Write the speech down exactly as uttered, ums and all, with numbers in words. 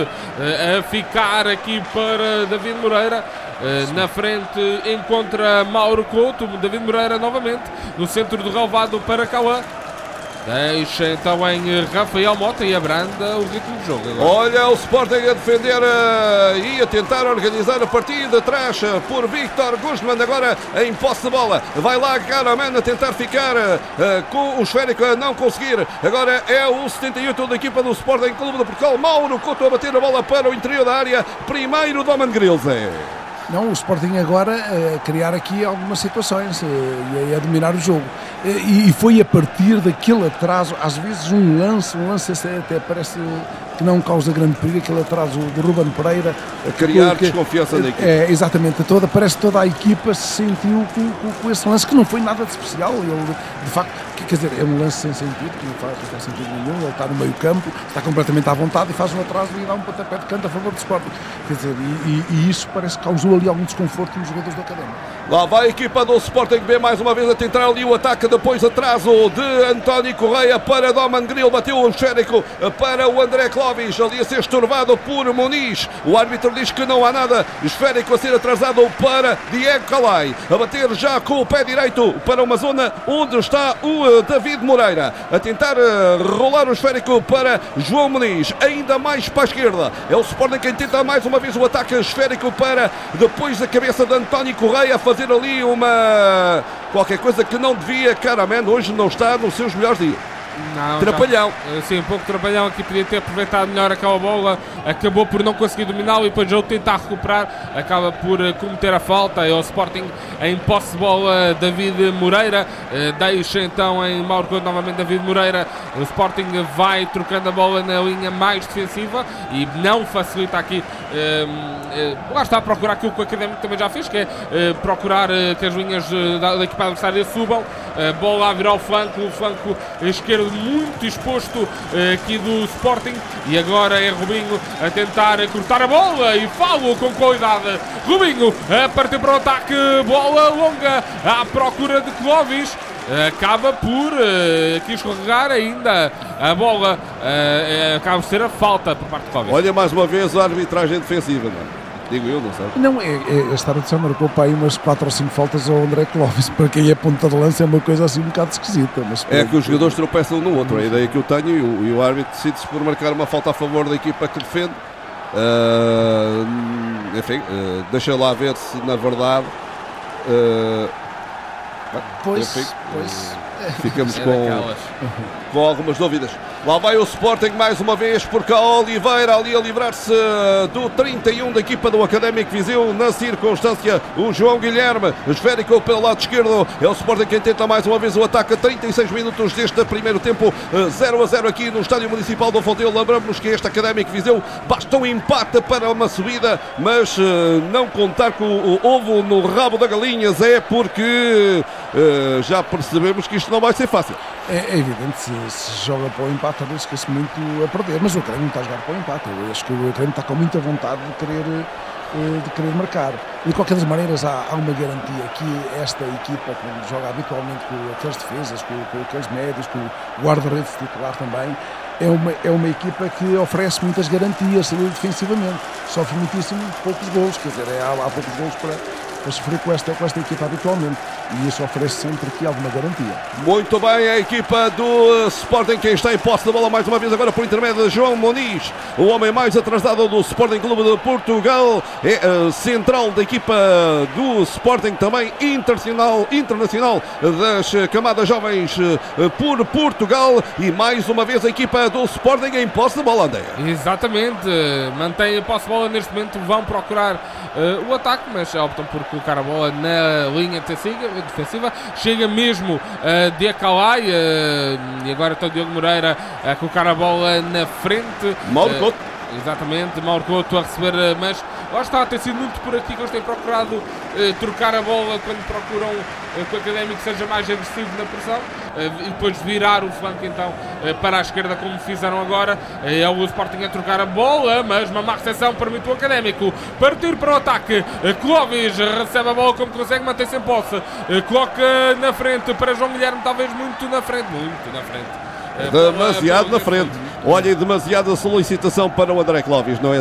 a ficar aqui para David Moreira. Na frente encontra Mauro Couto. David Moreira novamente no centro do relvado para Cauã. Deixa então em Rafael Mota e abranda o ritmo do jogo agora. Olha o Sporting a defender uh, e a tentar organizar a partida atrás uh, por Victor Guzmán, agora em posse de bola. Vai lá Karaman a tentar ficar uh, com o esférico, a não conseguir. Agora é o setenta e oito da equipa do Sporting Clube de Portugal. Mauro Couto a bater a bola para o interior da área. Primeiro Doman Grilze. Não, o Sporting agora a criar aqui algumas situações e a, a dominar o jogo. E, e foi a partir daquele atraso, às vezes um lance, um lance até parece que não causa grande perigo, aquele atraso do Ruben Pereira. A criar que, desconfiança na equipa. É, exatamente, toda, parece que toda a equipa se sentiu com, com, com esse lance, que não foi nada de especial. Ele, de facto, quer dizer, é um lance sem sentido, que não faz, não faz sentido nenhum. Ele está no meio campo, está completamente à vontade e faz um atraso e dá um pontapé de canto a favor do Sporting. Quer dizer, e, e, e isso parece que causou ali algum desconforto nos jogadores da Académica. Lá vai a equipa do Sporting B mais uma vez a tentar ali o ataque, depois atraso de António Correia para Doman Gril, bateu o esférico para o André Clovis, ali a ser estorvado por Muniz. O árbitro diz que não há nada, esférico a ser atrasado para Diego Calai, a bater já com o pé direito para uma zona onde está o David Moreira, a tentar rolar o esférico para João Muniz, ainda mais para a esquerda. É o Sporting quem tenta mais uma vez o ataque esférico para depois a cabeça de António Correia, fazer ali uma qualquer coisa que não devia. Karaman hoje não está nos seus melhores dias. Não, trapalhão. Tá, sim, um pouco trapalhão aqui, podia ter aproveitado melhor aquela bola, acabou por não conseguir dominá-lo e depois ao tentar recuperar acaba por cometer a falta. É o Sporting em posse de bola, David Moreira, deixa então em Mauro Couto novamente David Moreira. O Sporting vai trocando a bola na linha mais defensiva e não facilita aqui, eh, eh, lá está a procurar aquilo que o Académico também já fez, que é eh, procurar eh, que as linhas eh, da, da equipa adversária subam, eh, bola a virar o flanco, o flanco esquerdo muito exposto eh, aqui do Sporting, e agora é Rubinho a tentar cortar a bola e falo com qualidade. Rubinho a partir para o ataque, bola longa à procura de Clovis, acaba por uh, aqui escorregar ainda a bola, uh, uh, acaba por ser a falta por parte de Clovis. Olha mais uma vez a arbitragem defensiva, não? Digo eu, não sei. Não, é, é, esta árbitro marcou para aí umas quatro ou cinco faltas ao André Clovis. Para quem é ponta de lança é uma coisa assim um bocado esquisita. Mas é que os jogadores tropeçam um no outro, a ideia que eu tenho, e o, e o árbitro decide-se por marcar uma falta a favor da equipa que defende. Uh, enfim, uh, deixa lá ver se na verdade uh, pois, enfim, pois. Uh, ficamos com, com algumas dúvidas. Lá vai o Sporting mais uma vez, porque a Oliveira ali a livrar-se do trinta e um da equipa do Académico Viseu. Na circunstância, o João Guilherme, esférico pelo lado esquerdo. É o Sporting quem tenta mais uma vez o ataque a trinta e seis minutos deste primeiro tempo. zero a zero aqui no Estádio Municipal do Fontelo. Lembramos que este Académico Viseu basta um empate para uma subida, mas não contar com o ovo no rabo da galinhas é porque uh, já percebemos que isto não vai ser fácil. É, é evidente, se, se joga para o empate, arrisca-se muito a perder, mas o Académico não está a jogar para o empate. Eu acho que o Académico está com muita vontade de querer, de querer marcar. De qualquer das maneiras, há, há uma garantia que esta equipa, quando joga habitualmente com aqueles defesas, com, com aqueles médios, com o guarda-redes titular também, é uma, é uma equipa que oferece muitas garantias defensivamente. Sofre muitíssimo poucos golos, quer dizer, é, há, há poucos golos para, para sofrer com esta, com esta equipa habitualmente. E isso oferece sempre aqui alguma garantia. Muito bem, a equipa do Sporting, quem está em posse da bola mais uma vez agora por intermédio de João Muniz, o homem mais atrasado do Sporting Clube de Portugal, é uh, central da equipa do Sporting, também internacional, internacional das camadas jovens uh, por Portugal, e mais uma vez a equipa do Sporting em posse de bola, André. Exatamente, mantém a posse de bola neste momento, vão procurar uh, o ataque, mas optam por colocar a bola na linha defensiva. defensiva, chega mesmo uh, de Acalai, uh, e agora está o Diogo Moreira a colocar a bola na frente. Mauro Couto. Uh, exatamente, Mauro Couto a receber, uh, mas lá está, tem sido muito por aqui que eles têm procurado uh, trocar a bola quando procuram uh, que o Académico seja mais agressivo na pressão, uh, e depois virar o flanco então uh, para a esquerda, como fizeram agora. Uh, é o Sporting a trocar a bola, mas uma má recepção permite o Académico partir para o ataque. Uh, Clovis recebe a bola como consegue, mantém-se em posse, uh, coloca na frente para João Guilherme, talvez muito na frente, muito na frente. Demasiado na frente. Olha, demasiada solicitação para o André Clóvis, não é?